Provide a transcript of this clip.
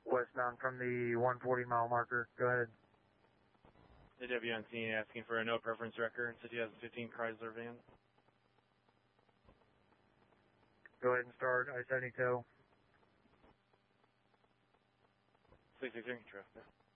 Westbound from the 140 mile marker. Go ahead. AW on scene asking for a no preference record. It's a 2015 Chrysler van. Go ahead and start I-70 tow. 663 traffic.